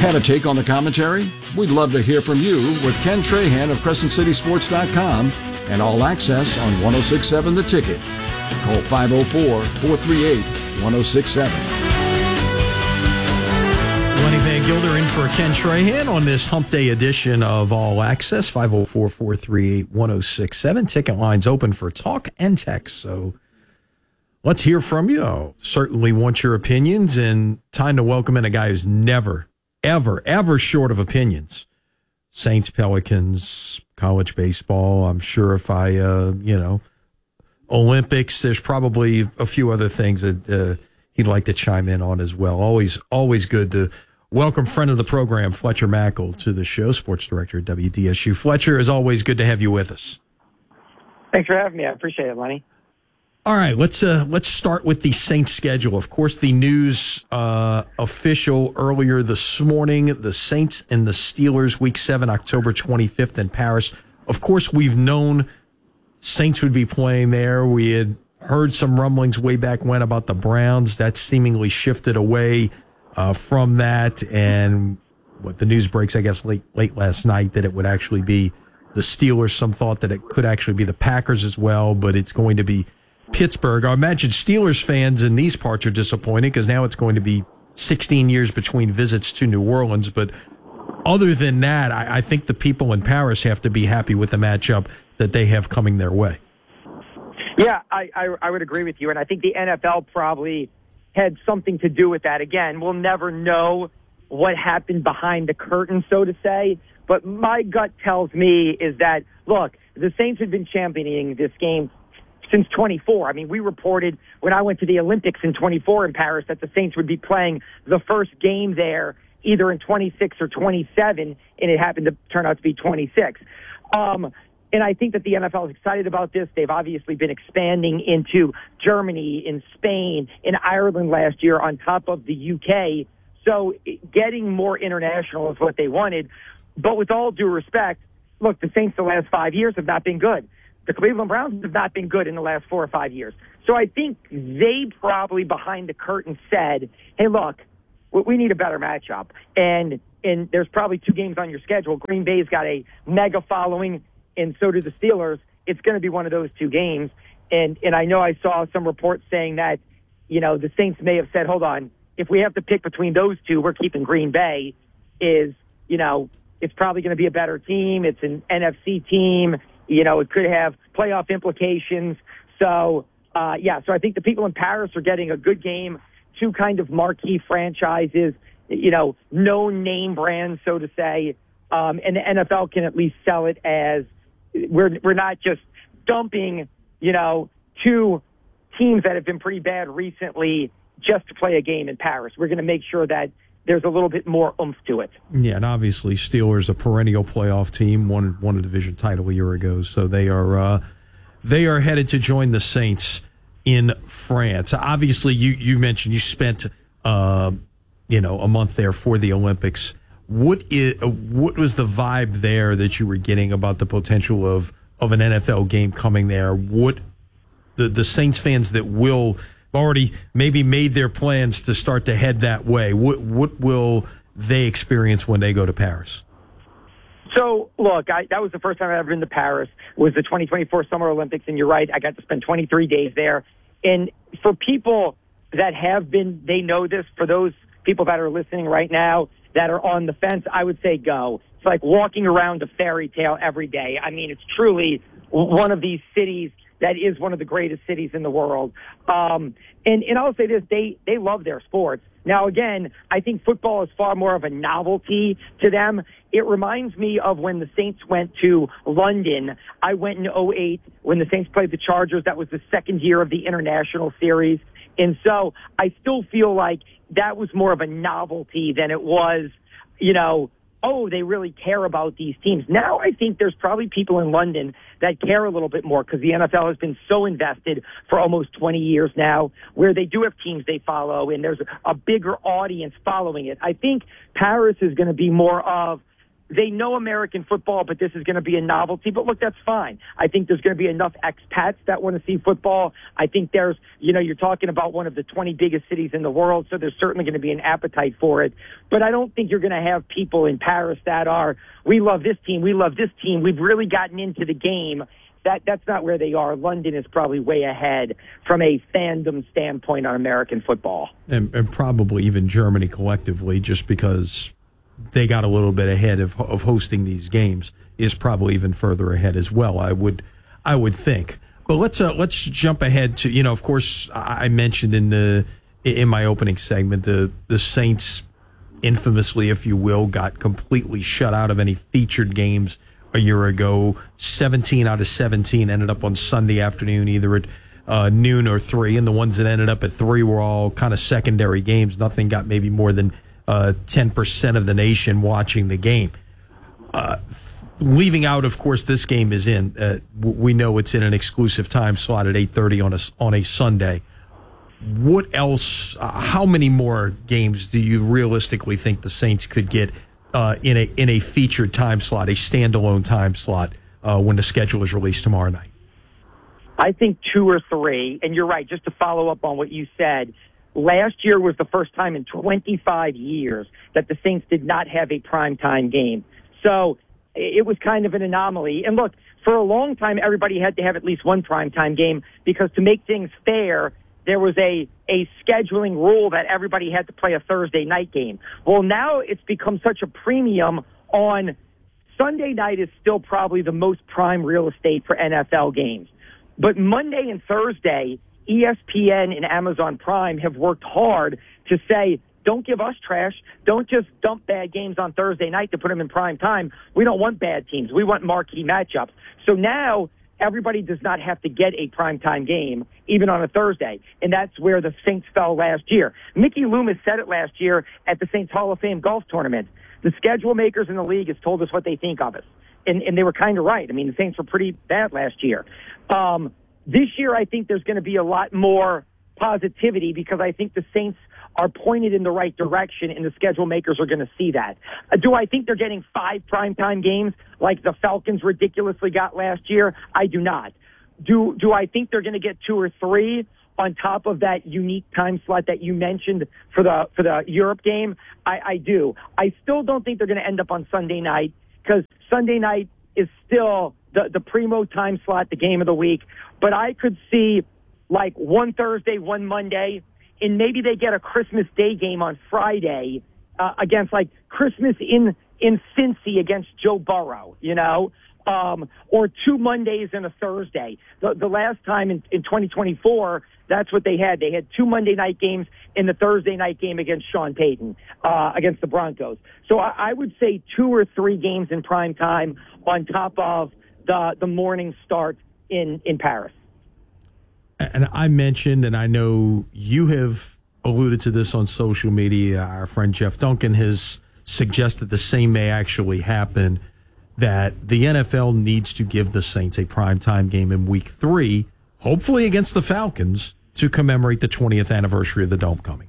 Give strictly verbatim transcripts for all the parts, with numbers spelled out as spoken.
Have a take on the commentary? We'd love to hear from you with Ken Trahan of Crescent City Sports dot com and All Access on ten sixty-seven The Ticket. Call five oh four, four three eight, one oh six seven. Lenny Van Gilder in for Ken Trahan on this Hump Day edition of All Access, five oh four, four three eight, one oh six seven. Ticket lines open for talk and text, so let's hear from you. I certainly want your opinions, and time to welcome in a guy who's never, ever, ever short of opinions. Saints, Pelicans, college baseball. I'm sure if I, uh, you know, Olympics, there's probably a few other things that uh, he'd like to chime in on as well. Always, always good to welcome friend of the program, Fletcher Mackel, to the show, sports director at W D S U. Fletcher, as always, good to have you with us. Thanks for having me. I appreciate it, Lenny. All right, let's uh, let's start with the Saints schedule. Of course, the news uh, official earlier this morning, the Saints and the Steelers, Week seven, October twenty-fifth in Paris. Of course, we've known Saints would be playing there. We had heard some rumblings way back when about the Browns. That seemingly shifted away uh, from that, and what the news breaks, I guess, late late last night, that it would actually be the Steelers. Some thought that it could actually be the Packers as well, but it's going to be Pittsburgh. I imagine Steelers fans in these parts are disappointed because now it's going to be sixteen years between visits to New Orleans. But other than that, I, I think the people in Paris have to be happy with the matchup that they have coming their way. Yeah, I, I, I would agree with you. And I think the N F L probably had something to do with that. Again, we'll never know what happened behind the curtain, so to say. But my gut tells me is that, look, the Saints have been championing this game since twenty-four. I mean, we reported when I went to the Olympics in twenty-four in Paris that the Saints would be playing the first game there either in twenty-six or twenty-seven, and it happened to turn out to be twenty-six. Um, and I think that the N F L is excited about this. They've obviously been expanding into Germany, in Spain, in Ireland last year on top of the U K. So getting more international is what they wanted. But with all due respect, look, the Saints the last five years have not been good. The Cleveland Browns have not been good in the last four or five years. So I think they probably behind the curtain said, hey, look, we need a better matchup. And and there's probably two games on your schedule. Green Bay's got a mega following, and so do the Steelers. It's going to be one of those two games. And and I know I saw some reports saying that, you know, the Saints may have said, hold on, if we have to pick between those two, we're keeping Green Bay. Is, you know, it's probably going to be a better team. It's an N F C team. You know, it could have playoff implications. So, uh, yeah, so I think the people in Paris are getting a good game, two kind of marquee franchises, you know, known name brands, so to say. Um, and the N F L can at least sell it as we're we're not just dumping, you know, two teams that have been pretty bad recently just to play a game in Paris. We're going to make sure that there's a little bit more oomph to it. Yeah, and obviously Steelers, a perennial playoff team, won won a division title a year ago, so they are uh, they are headed to join the Saints in France. Obviously, you you mentioned you spent uh, you know a month there for the Olympics. What is uh, what was the vibe there that you were getting about the potential of of an N F L game coming there? What the the Saints fans that will already maybe made their plans to start to head that way, what what will they experience when they go to Paris? So, look, I, that was the first time I've ever been to Paris, was the twenty twenty-four Summer Olympics, and you're right, I got to spend twenty-three days there. And for people that have been, they know this. For those people that are listening right now that are on the fence, I would say go. It's like walking around a fairy tale every day. I mean, it's truly one of these cities that is one of the greatest cities in the world. Um, and, and I'll say this, they, they love their sports. Now, again, I think football is far more of a novelty to them. It reminds me of when the Saints went to London. I went in oh eight when the Saints played the Chargers. That was the second year of the international series. And so I still feel like that was more of a novelty than it was, you know, oh, they really care about these teams. Now I think there's probably people in London that care a little bit more because the N F L has been so invested for almost twenty years now, where they do have teams they follow and there's a bigger audience following it. I think Paris is going to be more of they know American football, but this is going to be a novelty. But look, that's fine. I think there's going to be enough expats that want to see football. I think there's, you know, you're talking about one of the twenty biggest cities in the world, so there's certainly going to be an appetite for it. But I don't think you're going to have people in Paris that are, we love this team, we love this team, we've really gotten into the game. That That's not where they are. London is probably way ahead from a fandom standpoint on American football. And, and probably even Germany collectively, just because they got a little bit ahead of, of hosting these games, is probably even further ahead as well, I would I would think. But let's uh, let's jump ahead to, you know, of course, I mentioned in the in my opening segment, the, the Saints infamously, if you will, got completely shut out of any featured games a year ago. seventeen out of seventeen ended up on Sunday afternoon, either at uh, noon or three, and the ones that ended up at three were all kind of secondary games. Nothing got maybe more than uh, ten percent of the nation watching the game. Uh, leaving out, of course, this game is in. Uh, we know it's in an exclusive time slot at eight thirty on a, on a Sunday. What else, uh, how many more games do you realistically think the Saints could get Uh, in a in a featured time slot, a standalone time slot, uh, when the schedule is released tomorrow night? I think two or three. And you're right, just to follow up on what you said, last year was the first time in twenty-five years that the Saints did not have a primetime game. So it was kind of an anomaly. And look, for a long time, everybody had to have at least one primetime game because to make things fair, there was a, a scheduling rule that everybody had to play a Thursday night game. Well, now it's become such a premium on Sunday night is still probably the most prime real estate for N F L games. But Monday and Thursday, E S P N and Amazon Prime have worked hard to say, don't give us trash. Don't just dump bad games on Thursday night to put them in prime time. We don't want bad teams. We want marquee matchups. So now everybody does not have to get a primetime game, even on a Thursday. And that's where the Saints fell last year. Mickey Loomis said it last year at the Saints Hall of Fame golf tournament. The schedule makers in the league has told us what they think of us. And, and they were kind of right. I mean, the Saints were pretty bad last year. Um, this year, I think there's going to be a lot more positivity because I think the Saints are pointed in the right direction, and the schedule makers are going to see that. Uh, do I think they're getting five primetime games like the Falcons ridiculously got last year? I do not. Do do I think they're going to get two or three on top of that unique time slot that you mentioned for the for the Europe game? I, I do. I still don't think they're going to end up on Sunday night because Sunday night is still the, the primo time slot, the game of the week. But I could see like one Thursday, one Monday, and maybe they get a Christmas Day game on Friday uh, against like Christmas in in Cincy against Joe Burrow, you know, um, or two Mondays and a Thursday. The, the last time in, in twenty twenty-four, that's what they had. They had two Monday night games and the Thursday night game against Sean Payton uh, against the Broncos. So I, I would say two or three games in prime time on top of the the morning start in, in Paris. And I mentioned, and I know you have alluded to this on social media, our friend Jeff Duncan has suggested the same may actually happen, that the N F L needs to give the Saints a primetime game in week three, hopefully against the Falcons, to commemorate the twentieth anniversary of the Dome coming.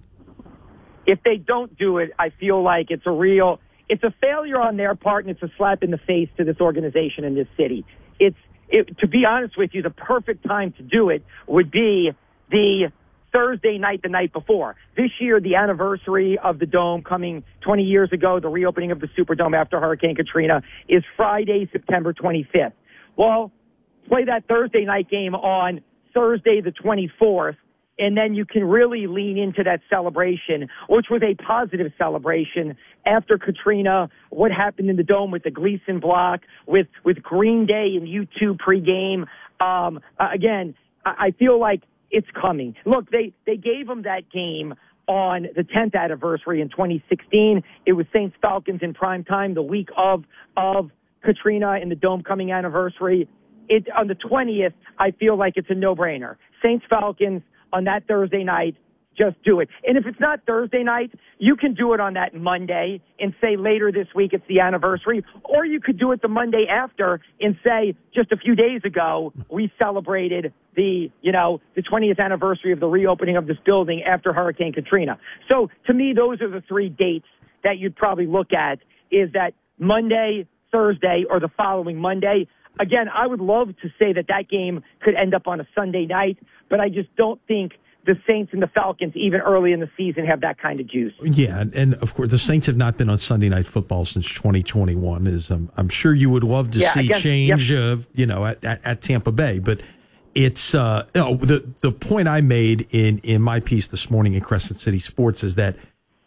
If they don't do it, I feel like it's a real, it's a failure on their part, and it's a slap in the face to this organization in this city. It's, It, to be honest with you, the perfect time to do it would be the Thursday night, the night before. This year, the anniversary of the Dome coming twenty years ago, the reopening of the Superdome after Hurricane Katrina, is Friday, September twenty-fifth. Well, play that Thursday night game on Thursday, the twenty-fourth, and then you can really lean into that celebration, which was a positive celebration after Katrina, what happened in the Dome with the Gleason block, with, with Green Day and U two pregame. Um, again, I, I feel like it's coming. Look, they, they gave them that game on the tenth anniversary in twenty sixteen. It was Saints Falcons in prime time, the week of, of Katrina and the Dome coming anniversary. It, on the twentieth, I feel like it's a no-brainer. Saints Falcons on that Thursday night, just do it. And if it's not Thursday night, you can do it on that Monday and say later this week it's the anniversary, or you could do it the Monday after and say just a few days ago we celebrated the, you know, the twentieth anniversary of the reopening of this building after Hurricane Katrina. So to me, those are the three dates that you'd probably look at, is that Monday, Thursday, or the following Monday. Again, I would love to say that that game could end up on a Sunday night, but I just don't think the Saints and the Falcons, even early in the season, have that kind of juice. Yeah, and, and of course, the Saints have not been on Sunday Night Football since twenty twenty-one. Is um, I'm sure you would love to yeah, see again, change, yep. uh, you know, at, at, at Tampa Bay. But it's uh, oh, the the point I made in in my piece this morning in Crescent City Sports is that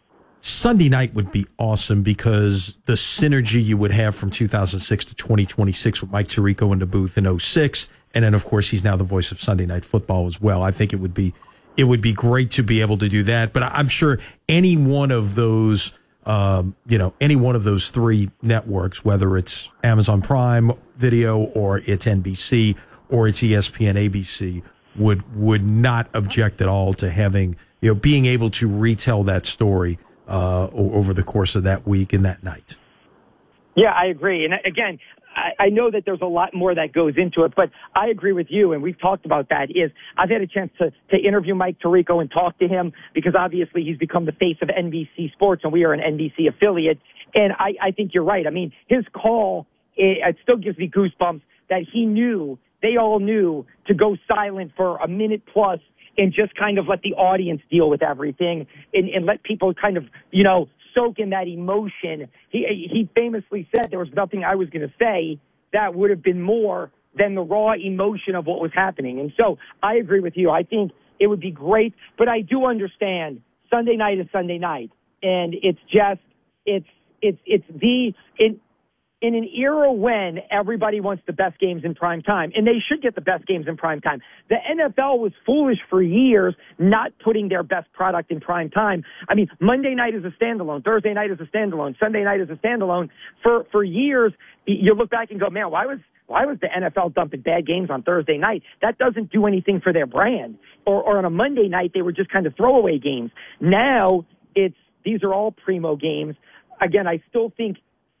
Sunday night would be awesome because the synergy you would have from two thousand six to twenty twenty-six with Mike Tirico in the booth in oh six, and then of course he's now the voice of Sunday Night Football as well. I think it would be. It would be great to be able to do that, but I'm sure any one of those, um, you know, any one of those three networks, whether it's Amazon Prime Video or it's N B C or it's E S P N A B C, would would not object at all to having, you know, being able to retell that story uh, over the course of that week and that night. Yeah, I agree. And again, I, I know that there's a lot more that goes into it, but I agree with you, and we've talked about that, is I've had a chance to, to interview Mike Tirico and talk to him because obviously he's become the face of N B C Sports, and we are an N B C affiliate. And I, I think you're right. I mean, his call, it, it still gives me goosebumps that he knew, they all knew, to go silent for a minute plus and just kind of let the audience deal with everything and, and let people kind of, you know, soak in that emotion. He he famously said there was nothing I was going to say that would have been more than the raw emotion of what was happening. And so I agree with you. I think it would be great, but I do understand Sunday night is Sunday night, and it's just it's it's it's the in in an era when everybody wants the best games in prime time, and they should get the best games in prime time. The N F L was foolish for years not putting their best product in prime time. I mean, Monday night is a standalone. Thursday night is a standalone. Sunday night is a standalone. For for years, you look back and go, man, why was why was the N F L dumping bad games on Thursday night? That doesn't do anything for their brand. Or, or on a Monday night, they were just kind of throwaway games. Now, it's these are all primo games. Again, I still think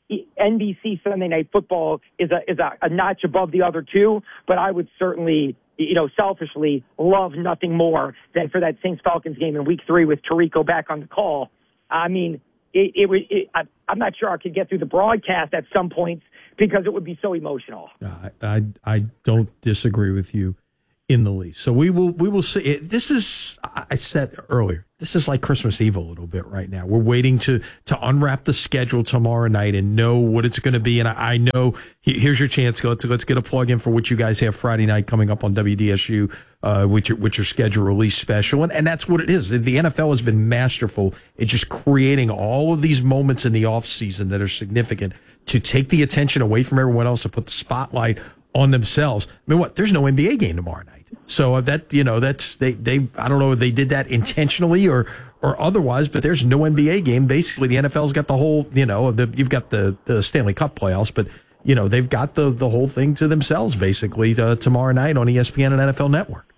N B C Sunday Night Football is a is a, a notch above the other two, but I would certainly, you know, selfishly love nothing more than for that Saints Falcons game in Week Three with Tirico back on the call. I mean, it, it would. It, I, I'm not sure I could get through the broadcast at some points because it would be so emotional. I I, I don't disagree with you in the least. So we will we will see. It, this is, I said earlier, this is like Christmas Eve a little bit right now. We're waiting to to unwrap the schedule tomorrow night and know what it's going to be. And I, I know here's your chance. Let's let's get a plug in for what you guys have Friday night coming up on W D S U uh, with your with your schedule release special. And and that's what it is. The N F L has been masterful at just creating all of these moments in the off season that are significant to take the attention away from everyone else and put the spotlight on themselves. I mean, what? There's no N B A game tomorrow night. So that, you know, that's, they, they, I don't know if they did that intentionally or, or otherwise, but there's no N B A game. Basically, the N F L's got the whole, you know, the, you've got the, the Stanley Cup playoffs, but, you know, they've got the, the whole thing to themselves, basically, to, tomorrow night on E S P N and N F L Network.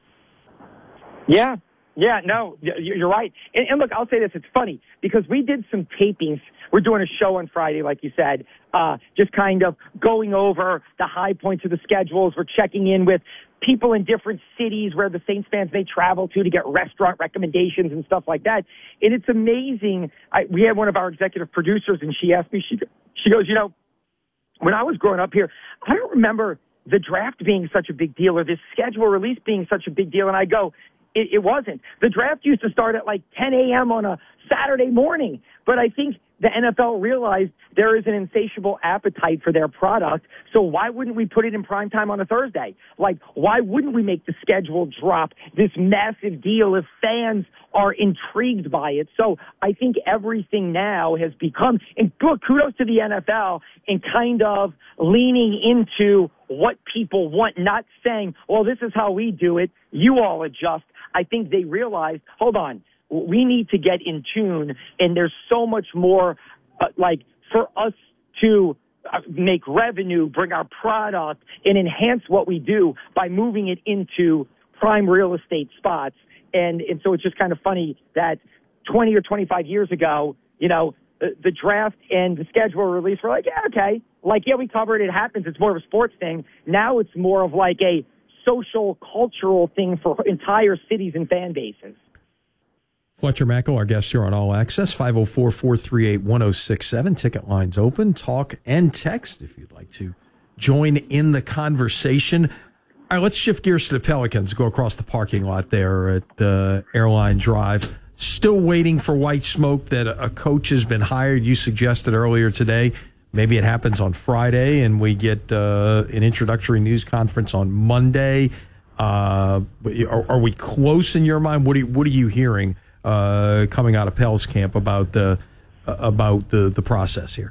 Yeah. Yeah, no, you're right. And, and look, I'll say this. It's funny because we did some tapings. We're doing a show on Friday, like you said, uh, just kind of going over the high points of the schedules. We're checking in with people in different cities where the Saints fans may travel to to get restaurant recommendations and stuff like that. And it's amazing. I, we had one of our executive producers, and she asked me, she, she goes, you know, when I was growing up here, I don't remember the draft being such a big deal or this schedule release being such a big deal. And I go, It, it wasn't. The draft used to start at like ten a.m. on a Saturday morning. But I think the N F L realized there is an insatiable appetite for their product. So why wouldn't we put it in prime time on a Thursday? Like, why wouldn't we make the schedule drop this massive deal if fans are intrigued by it? So I think everything now has become, and look, kudos to the N F L in kind of leaning into what people want, not saying, well, this is how we do it. You all adjust. I think they realized, hold on, we need to get in tune, and there's so much more, uh, like, for us to uh, make revenue, bring our product, and enhance what we do by moving it into prime real estate spots. And, and so it's just kind of funny that twenty or twenty-five years ago, you know, the, the draft and the schedule release were like, yeah, okay. Like, yeah, we covered it. It happens. It's more of a sports thing. Now it's more of like a social, cultural thing for entire cities and fan bases. Fletcher Mackel, our guest here on All Access, five oh four, four three eight, one oh six seven. Ticket lines open. Talk and text if you'd like to join in the conversation. All right, let's shift gears to the Pelicans. Go across the parking lot there at the uh, Airline Drive. Still waiting for white smoke that a coach has been hired. You suggested earlier today maybe it happens on Friday and we get uh, an introductory news conference on Monday. Uh, are, are we close in your mind? What are you, what are you hearing uh, coming out of Pels camp about the uh, about the, the process here?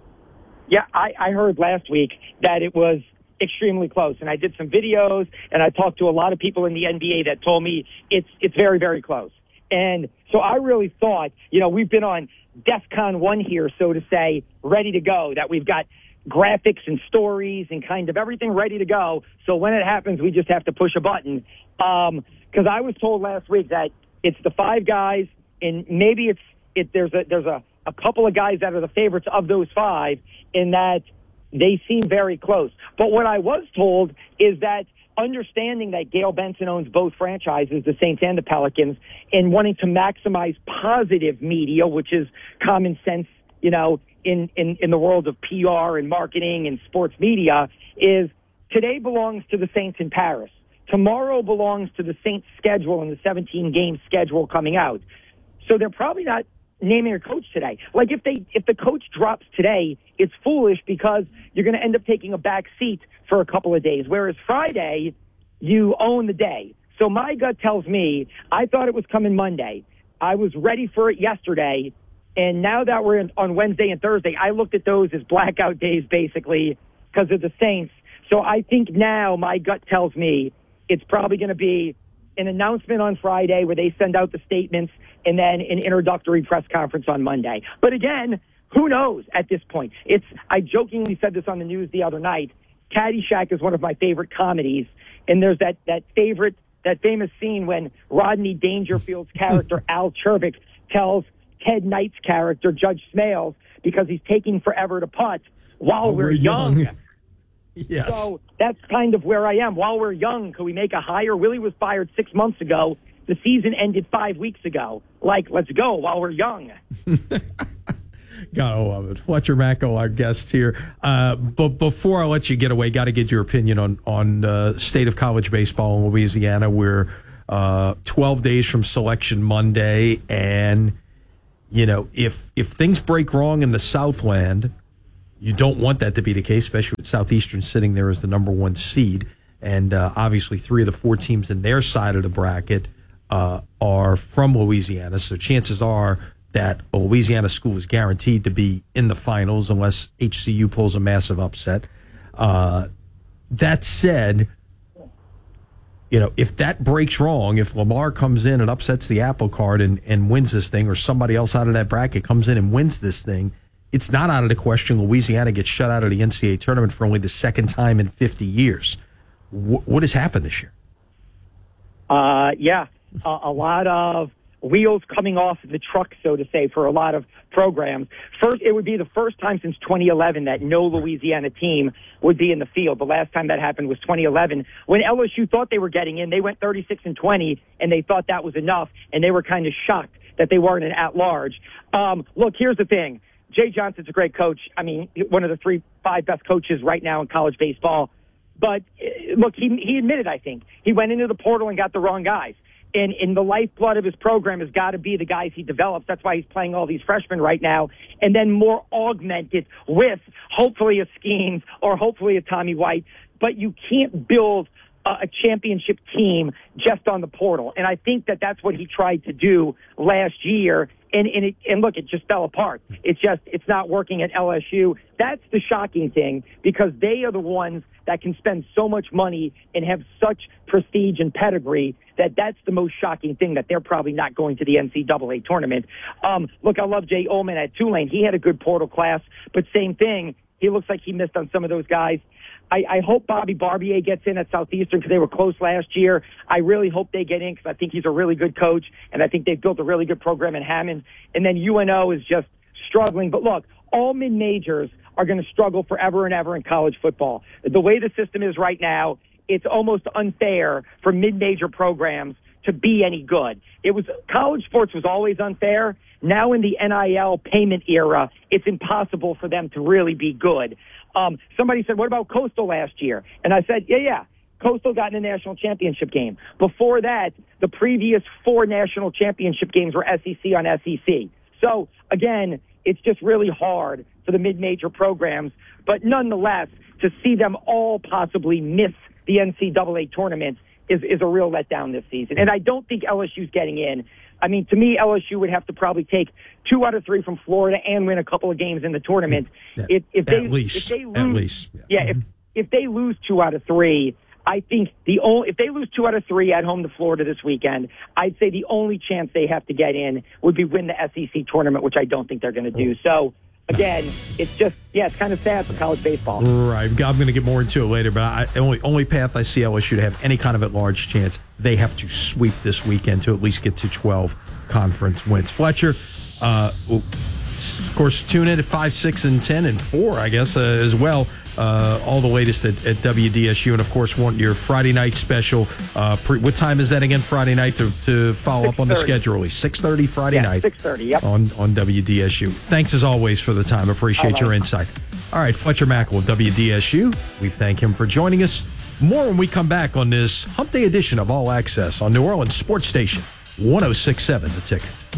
Yeah, I, I heard last week that it was extremely close, and I did some videos, and I talked to a lot of people in the N B A that told me it's it's very, very close. And so I really thought, you know, we've been on DEFCON one here, so to say, ready to go, that we've got graphics and stories and kind of everything ready to go. So when it happens, we just have to push a button. Um, because I was told last week that it's the five guys, and maybe it's it. There's a there's a, a couple of guys that are the favorites of those five, in that they seem very close. But what I was told is that, understanding that Gail Benson owns both franchises, the Saints and the Pelicans, and wanting to maximize positive media, which is common sense, you know, in, in, in the world of P R and marketing and sports media, is today belongs to the Saints in Paris. Tomorrow belongs to the Saints schedule and the seventeen-game schedule coming out. So they're probably not naming a coach today. Like, if they if the coach drops today, it's foolish because you're going to end up taking a back seat for a couple of days. Whereas Friday, you own the day. So my gut tells me I thought it was coming Monday. I was ready for it yesterday. And now that we're in, on Wednesday and Thursday, I looked at those as blackout days, basically, because of the Saints. So I think now my gut tells me it's probably going to be an announcement on Friday where they send out the statements, and then an introductory press conference on Monday. But again, who knows at this point? It's I jokingly said this on the news the other night. Caddyshack is one of my favorite comedies, and there's that, that favorite, that famous scene when Rodney Dangerfield's character, Al Chervik, tells Ted Knight's character, Judge Smales, because he's taking forever to putt while oh, we're, we're young. young. Yes. So that's kind of where I am. While we're young, could we make a hire? Willie was fired six months ago. The season ended five weeks ago. Like, let's go while we're young. Gotta love it. Fletcher Mackel, our guest here. Uh, but before I let you get away, got to get your opinion on on uh, state of college baseball in Louisiana. We're uh, twelve days from Selection Monday, and you know, if if things break wrong in the Southland, you don't want that to be the case, especially with Southeastern sitting there as the number one seed, and uh, obviously three of the four teams in their side of the bracket uh, are from Louisiana. So chances are that a Louisiana school is guaranteed to be in the finals unless H C U pulls a massive upset. Uh, that said, you know, if that breaks wrong, if Lamar comes in and upsets the apple cart and, and wins this thing, or somebody else out of that bracket comes in and wins this thing, it's not out of the question Louisiana gets shut out of the N C double A tournament for only the second time in fifty years. W- what has happened this year? Uh, yeah, a, a lot of wheels coming off the truck, so to say, for a lot of programs. First, it would be the first time since twenty eleven that no Louisiana team would be in the field. The last time that happened was twenty eleven, when L S U thought they were getting in. They went thirty-six and twenty, and they thought that was enough, and they were kind of shocked that they weren't an at-large. Um, look, here's the thing. Jay Johnson's a great coach. I mean, one of the three, five best coaches right now in college baseball. But, uh, look, he, he admitted, I think, he went into the portal and got the wrong guys. And, and the lifeblood of his program has got to be the guys he develops. That's why he's playing all these freshmen right now. And then more augmented with, hopefully, a Skeens or hopefully a Tommy White. But you can't build a, a championship team just on the portal. And I think that that's what he tried to do last year. And, and, it, and look, it just fell apart. It's just, it's not working at L S U. That's the shocking thing, because they are the ones that can spend so much money and have such prestige and pedigree that that's the most shocking thing, that they're probably not going to the N C double A tournament. Um, look, I love Jay Ullman at Tulane. He had a good portal class, but same thing. He looks like he missed on some of those guys. I, I hope Bobby Barbier gets in at Southeastern because they were close last year. I really hope they get in because I think he's a really good coach, and I think they've built a really good program in Hammond. And then U N O is just struggling. But look, all mid-majors are going to struggle forever and ever in college football. The way the system is right now, it's almost unfair for mid-major programs to be any good. It was college sports was always unfair. Now in the N I L payment era, it's impossible for them to really be good. Um, somebody said, what about Coastal last year? And I said, yeah, yeah. Coastal got in the national championship game. Before that, the previous four national championship games were S E C on S E C. So, again, it's just really hard for the mid-major programs. But nonetheless, to see them all possibly miss the N C double A tournament is, is a real letdown this season. And I don't think L S U's getting in. I mean, to me, L S U would have to probably take two out of three from Florida and win a couple of games in the tournament. Yeah, if, if they, at least. If they lose, at least. Yeah, yeah if, if they lose two out of three, I think the only, if they lose two out of three at home to Florida this weekend, I'd say the only chance they have to get in would be win the S E C tournament, which I don't think they're going to do. So, again, it's just, yeah, it's kind of sad for college baseball. Right. I'm going to get more into it later, but I, only only path I see L S U to have any kind of at-large chance, they have to sweep this weekend to at least get to twelve conference wins. Fletcher, uh, of course, tune in at five, six, and ten, and four, I guess, uh, as well. Uh, all the latest at, at W D S U, and of course, want your Friday night special. Uh, pre, what time is that again? Friday night to, to follow up on the schedule. six thirty Friday yeah, night. six thirty. Yep. On on W D S U. Thanks as always for the time. Appreciate right. your insight. All right, Fletcher Mackel of W D S U. We thank him for joining us. More when we come back on this Hump Day edition of All Access on New Orleans Sports Station one oh six point seven The Ticket.